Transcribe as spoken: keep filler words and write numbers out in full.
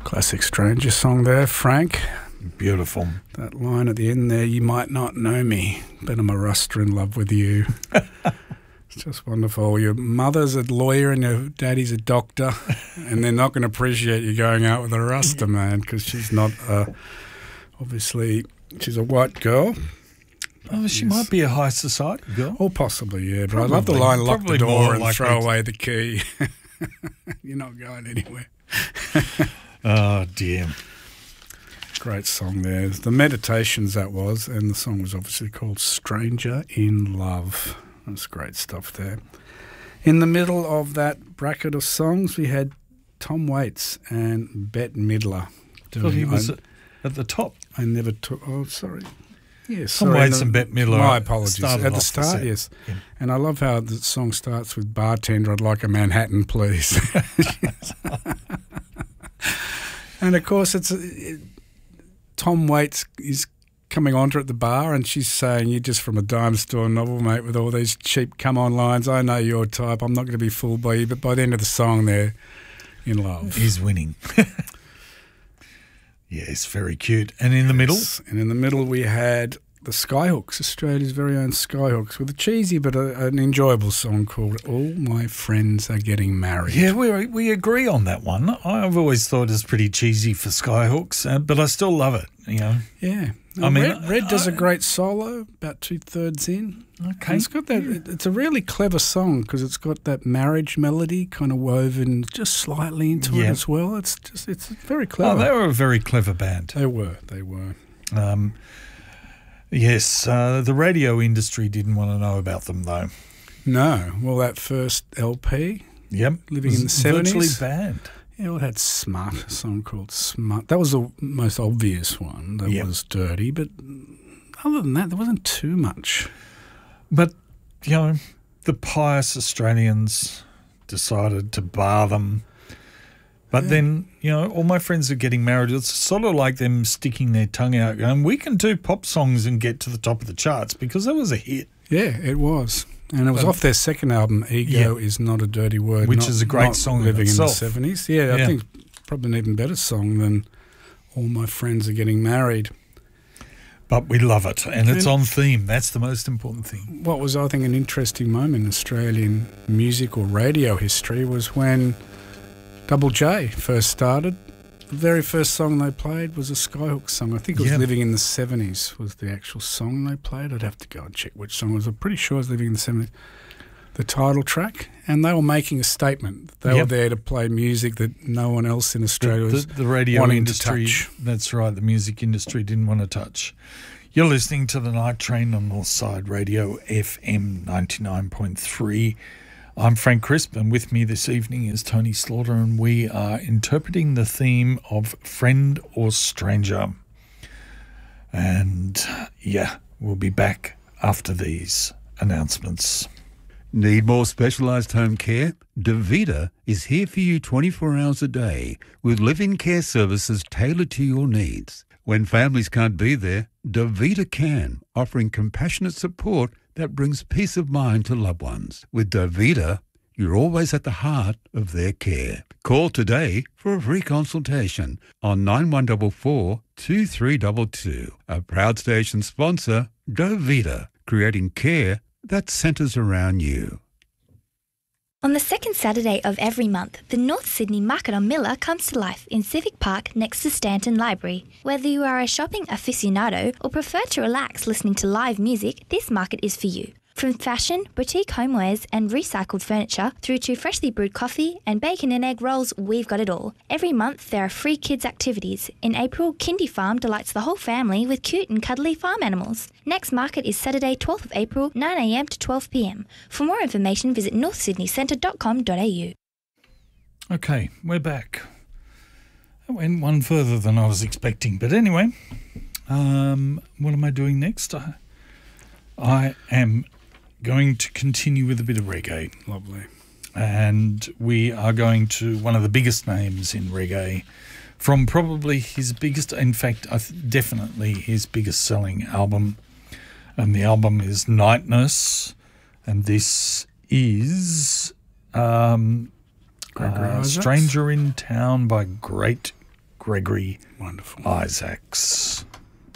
Classic Stranger song there, Frank. Beautiful. That line at the end there, you might not know me, but I'm a Rasta in love with you. It's just wonderful. Your mother's a lawyer and your daddy's a doctor, and they're not going to appreciate you going out with a Rasta man because she's not, uh, obviously, she's a white girl. Oh, she yes. might be a high society girl. Or possibly, yeah. But probably, I love the line, lock the door and likely. throw away the key. You're not going anywhere. Oh, dear. Great song there. The Meditations, that was, and the song was obviously called Stranger in Love. That's great stuff there. In the middle of that bracket of songs, we had Tom Waits and Bette Midler. I thought he was I, at the top. I never took... Oh, sorry. Yes, Tom sorry, Waits no, and Bette Midler. My apologies. At the start, the yes. Yeah. And I love how the song starts with Bartender, I'd like a Manhattan, please. And, of course, it's it, Tom Waits is coming on to her at the bar and she's saying, you're just from a dime store novel, mate, with all these cheap come-on lines. I know your type. I'm not going to be fooled by you. But by the end of the song, they're in love. He's winning. Yes, very cute. And in the middle? Yes. And in the middle we had the Skyhooks, Australia's very own Skyhooks, with a cheesy but a, an enjoyable song called All My Friends Are Getting Married. Yeah, we we agree on that one. I've always thought it's pretty cheesy for Skyhooks, uh, but I still love it, you know. Yeah. I mean, Red, Red does I, a great solo about two-thirds in. Okay. And it's got that. Yeah. It's a really clever song because it's got that marriage melody kind of woven just slightly into yeah. it as well. It's just it's very clever. Oh, they were a very clever band. They were. They were. Um, yes, uh, the radio industry didn't want to know about them though. No. Well, that first L P. Yep. Living in the seventies. Virtually banned. Yeah, well, it had Smut, a song called Smut. That was the most obvious one. That yep. was dirty, but other than that, there wasn't too much. But, you know, the pious Australians decided to bar them. But yeah. then, you know, all my friends are getting married. It's sort of like them sticking their tongue out going, we can do pop songs and get to the top of the charts because that was a hit. Yeah, it was. And it was but, off their second album, Ego yeah. is Not a Dirty Word. Which not, is a great song living in itself. the seventies. Yeah, I yeah. think probably an even better song than All My Friends Are Getting Married. But we love it, and, and it's on theme. That's the most important thing. What was, I think, an interesting moment in Australian music or radio history was when Double J first started. The very first song they played was a Skyhooks song. I think it was yeah. Living in the seventies was the actual song they played. I'd have to go and check which song it was. I'm pretty sure it was Living in the seventies, the title track. And they were making a statement. They yep. were there to play music that no one else in Australia the, was the, the radio wanting industry, to touch. That's right, the music industry didn't want to touch. You're listening to The Night Train on Northside Radio F M ninety-nine point three. I'm Frank Crisp, and with me this evening is Tony Slaughter, and we are interpreting the theme of Friend or Stranger. And, yeah, we'll be back after these announcements. Need more specialised home care? DaVita is here for you twenty-four hours a day with live-in care services tailored to your needs. When families can't be there, DaVita can, offering compassionate support that brings peace of mind to loved ones. With DaVita, you're always at the heart of their care. Call today for a free consultation on nine one four four, two three two two. A proud station sponsor, DaVita, creating care that centres around you. On the second Saturday of every month, the North Sydney Market on Miller comes to life in Civic Park next to Stanton Library. Whether you are a shopping aficionado or prefer to relax listening to live music, this market is for you. From fashion, boutique homewares and recycled furniture through to freshly brewed coffee and bacon and egg rolls, we've got it all. Every month there are free kids activities. In April, Kindy Farm delights the whole family with cute and cuddly farm animals. Next market is Saturday twelfth of April, nine a m to twelve p m. For more information visit north sydney centre dot com dot a u. Okay, we're back. That went one further than I was expecting, but anyway, um, what am I doing next? I, I am going to continue with a bit of reggae. Lovely. And we are going to one of the biggest names in reggae from probably his biggest, in fact, I th- definitely his biggest selling album. And the album is Night Nurse. And this is um, uh, Stranger in Town by Great Gregory Wonderful. Isaacs.